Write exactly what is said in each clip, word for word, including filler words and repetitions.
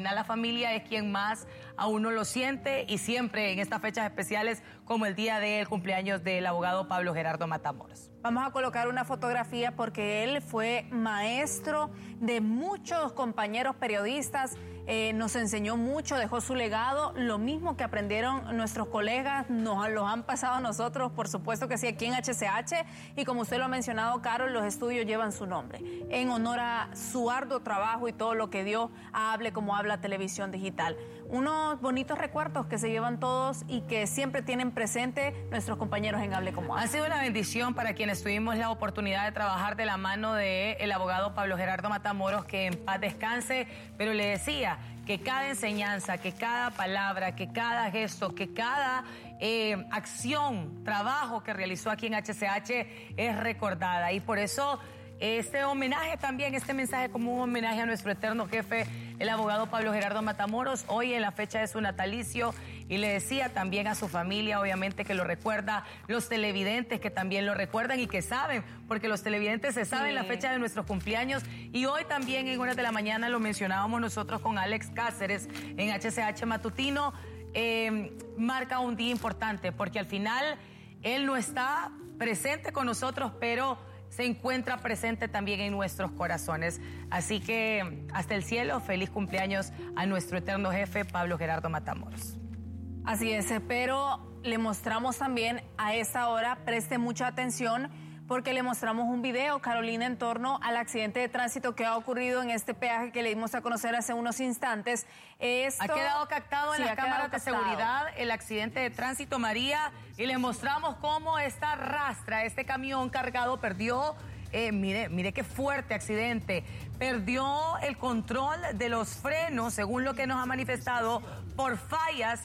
final la familia es quien más a uno lo siente, y siempre en estas fechas especiales como el día del cumpleaños del abogado Pablo Gerardo Matamoros. Vamos a colocar una fotografía porque él fue maestro de muchos compañeros periodistas, eh, nos enseñó mucho, dejó su legado, lo mismo que aprendieron nuestros colegas, nos lo han pasado a nosotros, por supuesto que sí, aquí en H C H, y como usted lo ha mencionado, Carol, los estudios llevan su nombre, en honor a su arduo trabajo y todo lo que dio a Hable Como Habla Televisión Digital. Unos bonitos recuerdos que se llevan todos y que siempre tienen presente nuestros compañeros en Hable Como Habla. Ha sido una bendición para quienes tuvimos la oportunidad de trabajar de la mano del abogado Pablo Gerardo Matamoros, que en paz descanse, pero le decía que cada enseñanza, que cada palabra, que cada gesto, que cada eh, acción, trabajo que realizó aquí en H C H es recordada, y por eso este homenaje también, este mensaje como un homenaje a nuestro eterno jefe, el abogado Pablo Gerardo Matamoros, hoy en la fecha de su natalicio, y le decía también a su familia, obviamente, que lo recuerda, los televidentes que también lo recuerdan y que saben, porque los televidentes se saben sí. la fecha de nuestros cumpleaños, y hoy también en horas de la mañana lo mencionábamos nosotros con Alex Cáceres en H C H Matutino, eh, marca un día importante, porque al final él no está presente con nosotros, pero se encuentra presente también en nuestros corazones. Así que hasta el cielo, feliz cumpleaños a nuestro eterno jefe Pablo Gerardo Matamoros. Así es, pero le mostramos también a esta hora, preste mucha atención, porque le mostramos un video, Carolina, en torno al accidente de tránsito que ha ocurrido en este peaje que le dimos a conocer hace unos instantes. Esto, ha quedado captado en sí, las cámaras de seguridad el accidente de tránsito, María, y le mostramos cómo esta rastra, este camión cargado perdió, eh, mire, mire qué fuerte accidente, perdió el control de los frenos, según lo que nos ha manifestado, por fallas.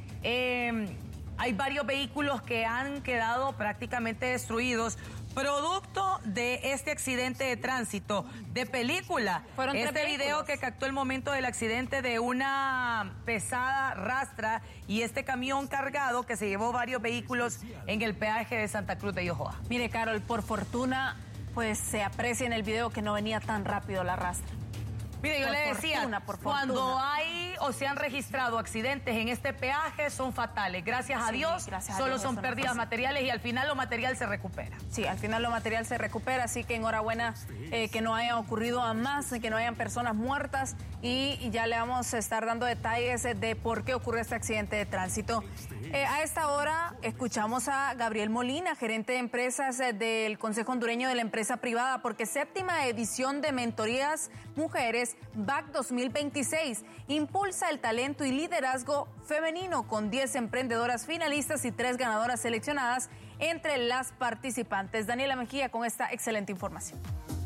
Eh, hay varios vehículos que han quedado prácticamente destruidos, producto de este accidente de tránsito, de película. Fueron este video que captó el momento del accidente de una pesada rastra y este camión cargado que se llevó varios vehículos en el peaje de Santa Cruz de Yojoa. Mire, Carol, por fortuna, pues se aprecia en el video que no venía tan rápido la rastra. Mire, yo por le decía, fortuna, por cuando fortuna. hay o se han registrado accidentes en este peaje son fatales. Gracias a sí, Dios, gracias a solo Dios, son pérdidas materiales y al final lo material se recupera. Sí, al final lo material se recupera, así que enhorabuena eh, que no haya ocurrido a más, que no hayan personas muertas, y, y ya le vamos a estar dando detalles de por qué ocurrió este accidente de tránsito. Eh, a esta hora escuchamos a Gabriel Molina, gerente de empresas eh, del Consejo Hondureño de la Empresa Privada, porque séptima edición de Mentorías Mujeres B A C dos mil veintiséis impulsa el talento y liderazgo femenino con diez emprendedoras finalistas y tres ganadoras seleccionadas entre las participantes. Daniela Mejía con esta excelente información.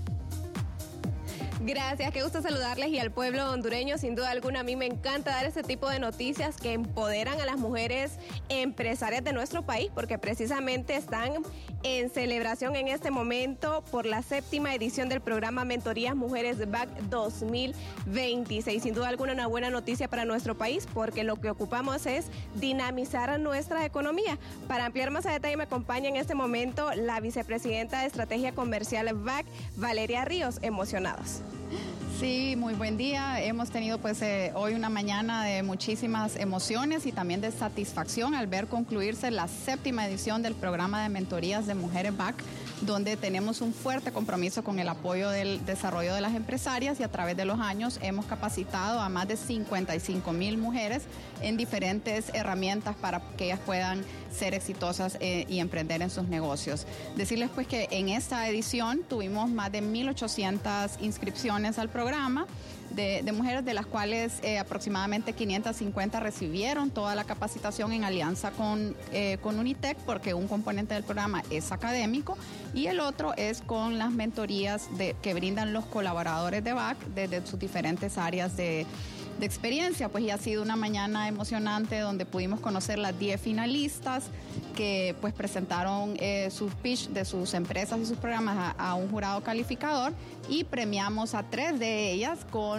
Gracias, qué gusto saludarles y al pueblo hondureño. Sin duda alguna, a mí me encanta dar este tipo de noticias que empoderan a las mujeres empresarias de nuestro país, porque precisamente están en celebración en este momento por la séptima edición del programa Mentorías Mujeres B A C dos mil veintiséis. Sin duda alguna, una buena noticia para nuestro país, porque lo que ocupamos es dinamizar nuestra economía. Para ampliar más a detalle, me acompaña en este momento la vicepresidenta de Estrategia Comercial B A C, Valeria Ríos. Emocionados. Sí, muy buen día. Hemos tenido pues eh, hoy una mañana de muchísimas emociones y también de satisfacción al ver concluirse la séptima edición del programa de mentorías de mujeres B A C, donde tenemos un fuerte compromiso con el apoyo del desarrollo de las empresarias, y a través de los años hemos capacitado a más de cincuenta y cinco mil mujeres en diferentes herramientas para que ellas puedan ser exitosas eh, y emprender en sus negocios. Decirles pues que en esta edición tuvimos más de mil ochocientas inscripciones al programa de, de mujeres, de las cuales eh, aproximadamente quinientas cincuenta recibieron toda la capacitación en alianza con, eh, con Unitec, porque un componente del programa es académico y el otro es con las mentorías de, que brindan los colaboradores de B A C desde sus diferentes áreas de de experiencia. Pues ya ha sido una mañana emocionante donde pudimos conocer las diez finalistas que pues presentaron eh, sus pitch de sus empresas y sus programas a, a un jurado calificador, y premiamos a tres de ellas con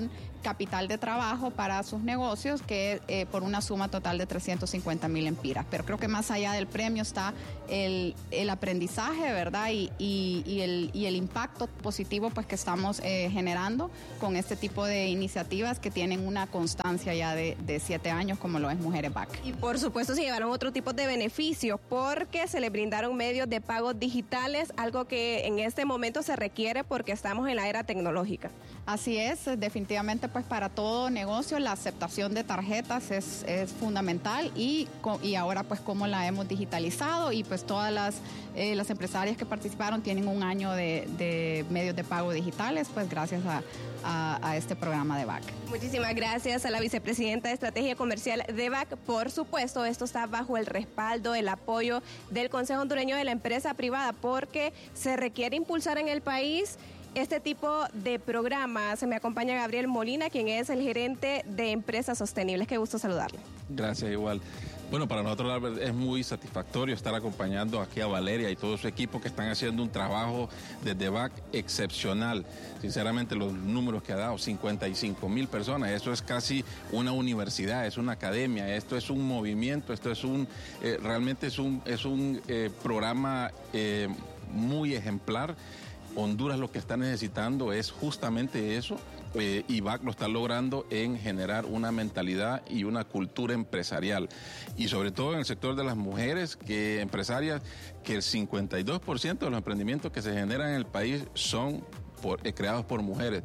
capital de trabajo para sus negocios, que eh, por una suma total de trescientos cincuenta mil empiras. Pero creo que más allá del premio está el, el aprendizaje, ¿verdad? Y, y, y, el, y el impacto positivo pues, que estamos eh, generando con este tipo de iniciativas que tienen una constancia ya de, de siete años, como lo es Mujeres B A C. Y por supuesto se llevaron otro tipo de beneficios porque se le brindaron medios de pago digitales, algo que en este momento se requiere porque estamos en la era tecnológica. Así es, definitivamente pues para todo negocio la aceptación de tarjetas es, es fundamental y, y ahora pues cómo la hemos digitalizado y pues todas las, eh, las empresarias que participaron tienen un año de, de medios de pago digitales pues gracias a, a, a este programa de B A C. Muchísimas gracias a la vicepresidenta de Estrategia Comercial de B A C. Por supuesto, esto está bajo el respaldo, el apoyo del Consejo Hondureño de la Empresa Privada porque se requiere impulsar en el país este tipo de programas. Se me acompaña Gabriel Molina, quien es el gerente de Empresas Sostenibles. Qué gusto saludarle. Gracias, igual. Bueno, para nosotros es muy satisfactorio estar acompañando aquí a Valeria y todo su equipo que están haciendo un trabajo desde B A C excepcional. Sinceramente, los números que ha dado, cincuenta y cinco mil personas, eso es casi una universidad, es una academia, esto es un movimiento, esto es un, eh, realmente es un, es un eh, programa eh, muy ejemplar. Honduras lo que está necesitando es justamente eso, eh, y B A C lo está logrando en generar una mentalidad y una cultura empresarial. Y sobre todo en el sector de las mujeres que empresarias, que el cincuenta y dos por ciento de los emprendimientos que se generan en el país son por, eh, creados por mujeres.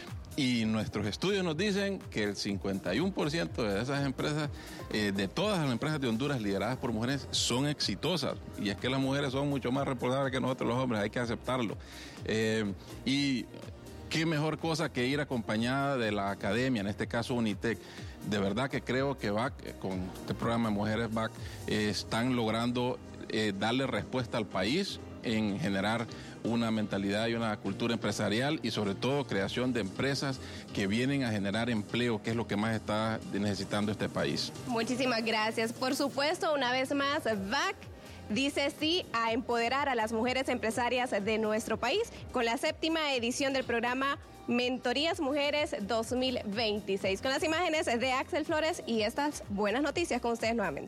Y nuestros estudios nos dicen que el cincuenta y uno por ciento de esas empresas, eh, de todas las empresas de Honduras lideradas por mujeres, son exitosas. Y es que las mujeres son mucho más responsables que nosotros los hombres, hay que aceptarlo. Eh, y qué mejor cosa que ir acompañada de la academia, en este caso UNITEC. De verdad que creo que B A C, con este programa de Mujeres B A C, eh, están logrando eh, darle respuesta al país en generar una mentalidad y una cultura empresarial y sobre todo creación de empresas que vienen a generar empleo, que es lo que más está necesitando este país. Muchísimas gracias. Por supuesto, una vez más, B A C dice sí a empoderar a las mujeres empresarias de nuestro país con la séptima edición del programa Mentorías Mujeres dos mil veintiséis. Con las imágenes de Axel Flores y estas buenas noticias con ustedes nuevamente.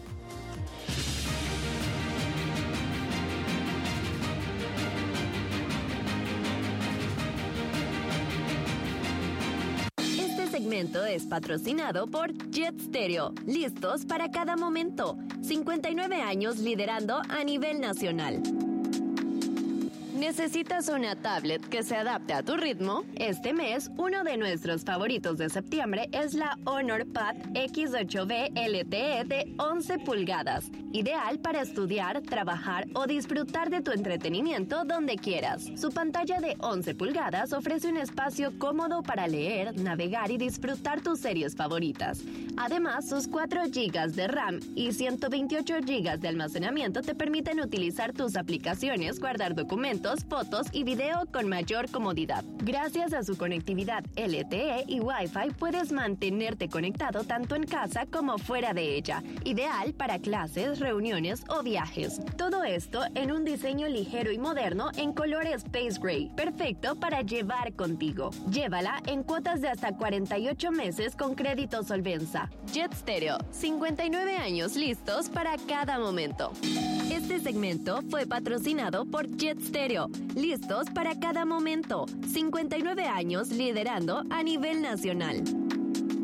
Este segmento es patrocinado por Jet Stereo, listos para cada momento. cincuenta y nueve años liderando a nivel nacional. ¿Necesitas una tablet que se adapte a tu ritmo? Este mes, uno de nuestros favoritos de septiembre es la Honor Pad X ocho B L T E de once pulgadas. Ideal para estudiar, trabajar o disfrutar de tu entretenimiento donde quieras. Su pantalla de once pulgadas ofrece un espacio cómodo para leer, navegar y disfrutar tus series favoritas. Además, sus cuatro gigas de RAM y ciento veintiocho gigas de almacenamiento te permiten utilizar tus aplicaciones, guardar documentos, fotos y video con mayor comodidad. Gracias a su conectividad L T E y Wi-Fi puedes mantenerte conectado tanto en casa como fuera de ella. Ideal para clases, reuniones o viajes. Todo esto en un diseño ligero y moderno en color Space Gray, perfecto para llevar contigo. Llévala en cuotas de hasta cuarenta y ocho meses con crédito Solvenza. Jet Stereo, cincuenta y nueve años listos para cada momento. Este segmento fue patrocinado por Jet Stereo, listos para cada momento. cincuenta y nueve años liderando a nivel nacional.